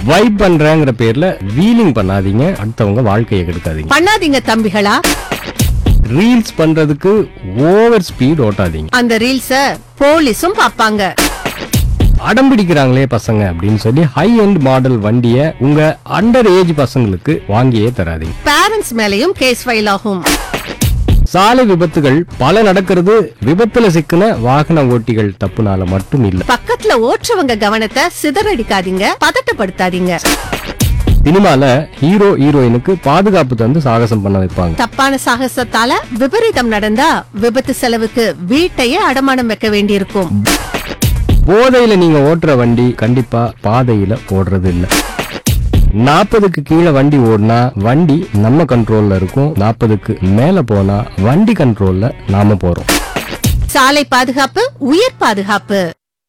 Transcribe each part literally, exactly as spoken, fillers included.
Vibe பண்றேங்கிற பேர்ல wheeling பண்ணாதீங்க, அடுத்தவங்க வாழ்க்கையை கெடுக்காதீங்க. பண்ணாதீங்க தம்பிகளா. ரீல்ஸ் பண்றதுக்கு ஓவர் ஸ்பீட் ஓட்டாதீங்க. அந்த ரீல்ஸ போலீஸும் பாப்பாங்க. அடம் பிடிக்கிறாங்களே பசங்க அப்படின்னு சொல்லி ஹை எண்ட் மாடல் வண்டியை உங்க அண்டர் ஏஜ் பசங்களுக்கு வாங்கியே தராதீங்க. பேரண்ட்ஸ் மேலயும் கேஸ் ஃபைல் ஆகும். சாலை விபத்துகள் பல நடக்கிறது விபத்துல சிக்கின வாகன ஓட்டிகள் தப்புனால மட்டும் இல்ல. பக்கத்துல ஓட்டுறவங்க கவனத்தை சிதறடிக்காதீங்க, பதட்டப்படுத்தாதீங்க. சினிமால ஹீரோ ஹீரோயினுக்கு பாதுகாப்பு தந்து சாகசம் பண்ண வைப்பாங்க. தப்பான சாகசத்தால விபரீதம் நடந்தா விபத்து செலவுக்கு வீட்டையே அடமானம் வைக்க வேண்டியிருக்கும். போதையில நீங்க ஓட்டுற வண்டி கண்டிப்பா பாதையில ஓடுறது இல்ல. நாற்பதுக்கு கீழே வண்டி ஓடினா வண்டி நம்ம கண்ட்ரோல்ல இருக்கும், நாற்பதுக்கு மேல போனா வண்டி கண்ட்ரோல்ல நாம போறோம். சாலை பாதுகாப்பு உயிர் பாதுகாப்பு.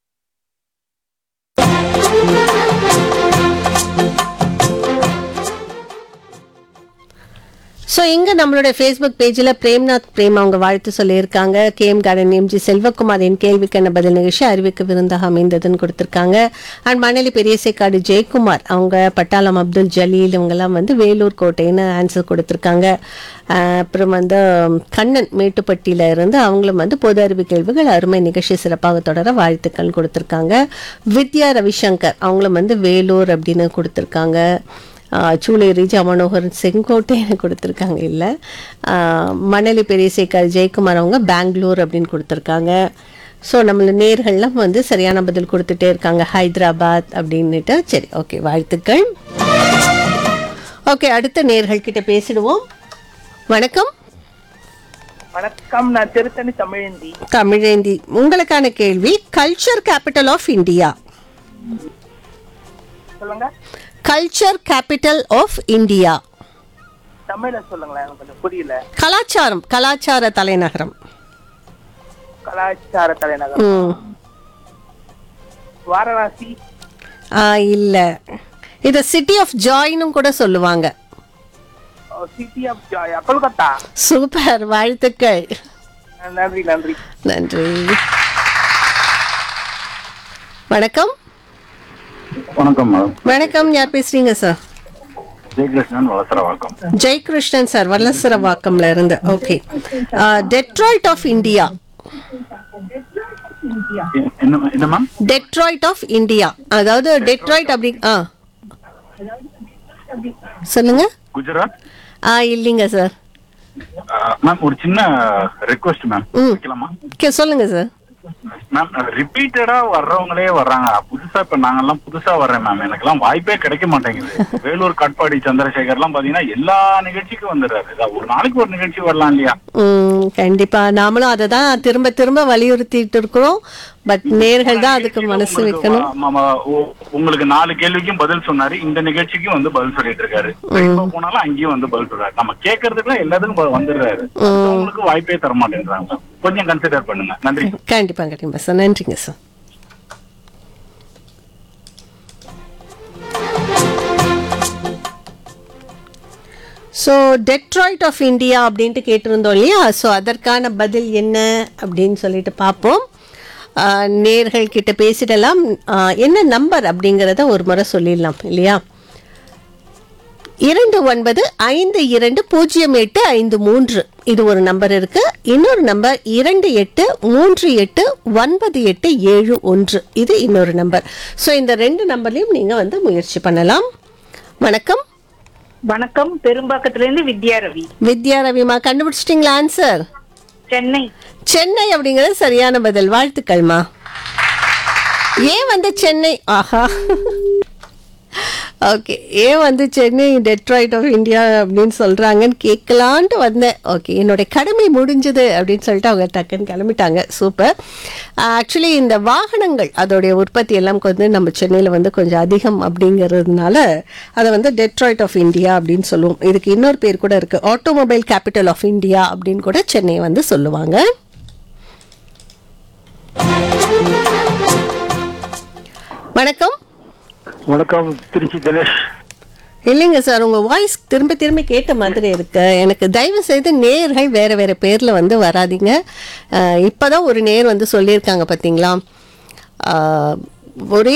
ஸோ இங்கே நம்மளோட ஃபேஸ்புக் பேஜில் பிரேம்நாத் பிரேம் அவங்க வாழ்த்து சொல்லியிருக்காங்க. கேஎம் கார்டன் எம்ஜி செல்வகுமார் என் கேள்விக்கான பதில் நிகழ்ச்சி அறிவிக்க விருந்தாக அமைந்ததுன்னு கொடுத்துருக்காங்க. அண்ட் மணலி பெரியசைக்காடு ஜெயக்குமார் அவங்க பட்டாளம் அப்துல் ஜலீல் இவங்கெல்லாம் வந்து வேலூர் கோட்டைன்னு ஆன்சர் கொடுத்துருக்காங்க. அப்புறம் வந்து கண்ணன் மேட்டுப்பட்டியில் இருந்து அவங்களும் வந்து பொது அறிவு கேள்விகள் அருமை நிகழ்ச்சி சிறப்பாக தொடர வாழ்த்துக்கள் கொடுத்துருக்காங்க. வித்யா ரவிசங்கர் அவங்களும் வந்து வேலூர் அப்படின்னு கொடுத்துருக்காங்க. சூளை ரீஜா மனோகரன் செங்கோட்டைன்னு கொடுத்துருக்காங்க. இல்லை மணலி பெரியசேகர் ஜெயக்குமார் அவங்க பெங்களூர் அப்படின்னு கொடுத்துருக்காங்க. ஸோ நம்மள நேர்கள்லாம் வந்து சரியான பதில் கொடுத்துட்டே இருக்காங்க ஹைதராபாத் அப்படின்னுட்டு. சரி, ஓகே, வாழ்த்துக்கள். ஓகே, அடுத்த நேர்கள் கிட்ட பேசிடுவோம். வணக்கம். வணக்கம், நான் திருத்தணி தமிழேந்தி. தமிழேந்தி, உங்களுக்கான கேள்வி கல்ச்சர் கேபிட்டல் ஆஃப் இந்தியா. சொல்லுங்க. Culture capital of India. தமிழ்ல சொல்லுங்களேன், எனக்கு கொஞ்சம் புரியல. கலாச்சாரம், கலாச்சார தலைநகரம். கலாச்சார தலைநகரம் வாரணாசி. இல்ல, இத சிட்டி ஆஃப் ஜாய்னும் கூட சொல்லுவாங்க. City of Joy Kolkata. Super, வாழ்த்துக்கள். நன்றி நன்றி நன்றி. வணக்கம். வணக்கம். வணக்கம், யார் பேசுறீங்க சார்? ஜெயகிருஷ்ணன், வளசரவாக்கம். ஜெயகிருஷ்ணன் சார், வளசரவாக்கம்ல இருந்து. Okay, Detroit of India. என்ன மேம்? டெட்ராய்ட் ஆஃப் இந்தியா, அதாவது டெட்ராய்ட் அப்படி ஆ சொல்லுங்க. குஜராத். ஆ இல்லைங்க சார். மேம் ஒரு சின்ன ரெக்வெஸ்ட் மேம், வைக்கலாமா? சொல்லுங்க சார். மேம் ரிப்பீட்டடா வர்றவங்களே வர்றாங்க, புதுசா இப்ப நாங்கெல்லாம் புதுசா வர்றேன் மேம், எனக்கு எல்லாம் வாய்ப்பே கிடைக்க மாட்டேங்குது. வேலூர் காட்பாடி சந்திரசேகர் எல்லாம் பாத்தீங்கன்னா எல்லா நிகழ்ச்சிக்கும் வந்துடுறாரு. ஒரு நாளைக்கு ஒரு நிகழ்ச்சி வரலாம் இல்லையா? ம், கண்டிப்பா. நாமளும் அதை தான் திரும்ப திரும்ப வலியுறுத்திட்டு இருக்கிறோம். பட் நேர்கள் தான் அதுக்கு மனசு வைக்கணும். உங்களுக்கு நாலு கேள்விக்கும் பதில் சொன்னாரு, இந்த நிகழ்ச்சிக்கும் வந்து பதில் சொல்லிட்டு இருக்காரு. போனாலும் அங்கேயும் வந்து பதில் சொல்றாரு. நம்ம கேட்கறதுக்குலாம் எல்லாத்துக்கும் வந்துடுறாரு. உங்களுக்கு வாய்ப்பே தர மாட்டேன்றாங்க. கொஞ்சம் கன்சிடர் பண்ணுங்க. நன்றி. கண்டிப்பா கண்டிப்பா சார். நன்றிங்க sir. So Detroit of India அப்படின்ட்டு கேட்டிருந்தோம் இல்லையா? ஸோ அதற்கான பதில் என்ன அப்படின்னு சொல்லிட்டு பார்ப்போம். நேர்கள் கிட்ட பேசிடலாம். என்ன நம்பர் அப்படிங்கிறத ஒரு முறை சொல்லிடலாம் இல்லையா? இரண்டு ஒன்பது ஐந்து இரண்டு பூஜ்ஜியம் எட்டு ஐந்து மூன்று இது ஒரு நம்பர் இருக்கு. இன்னொரு நம்பர் இரண்டு எட்டு மூன்று எட்டு ஒன்பது எட்டு ஏழு ஒன்று இது இன்னொரு நம்பர். ஸோ இந்த ரெண்டு நம்பர்லையும் நீங்க வந்து முயற்சி பண்ணலாம். வணக்கம். வணக்கம், பெரும்பாக்கத்திலிருந்து வித்யா ரவி. வித்யா ரவிமா, கண்டுபிடிச்சிட்டீங்களா ஆன்சர்? சென்னை. சென்னை அப்படிங்கிறது சரியான பதில். வாழ்த்துக்கள்மா. ஏன் வந்து சென்னை? ஆஹா, ஓகே, ஏன் வந்து சென்னை டெட்ராய்ட் ஆஃப் இந்தியா அப்படின்னு சொல்கிறாங்கன்னு கேட்கலான்ட்டு வந்தேன். ஓகே, என்னுடைய கடமை முடிஞ்சது அப்படின்னு சொல்லிட்டு அவங்க டக்குன்னு கிளம்பிட்டாங்க. சூப்பர். ஆக்சுவலி இந்த வாகனங்கள் அதோடைய உற்பத்தி எல்லாம் வந்து நம்ம சென்னையில் வந்து கொஞ்சம் அதிகம் அப்படிங்கிறதுனால அதை வந்து டெட்ராய்ட் ஆஃப் இந்தியா அப்படின்னு சொல்லுவோம். இதுக்கு இன்னொரு பேர் கூட இருக்குது, ஆட்டோமொபைல் கேபிட்டல் ஆஃப் இந்தியா அப்படின்னு கூட சென்னையை வந்து சொல்லுவாங்க. வணக்கம். வணக்கம், திருச்சி தினேஷ். இல்லைங்க சார், உங்கள் வாய்ஸ் திரும்ப திரும்ப கேட்ட மாதிரி இருக்கு எனக்கு. தயவு செய்து நேர்கள் வேறு வேறு பேரில் வந்து வராதிங்க. இப்போ தான் ஒரு நேர் வந்து சொல்லியிருக்காங்க பார்த்தீங்களா, ஒரே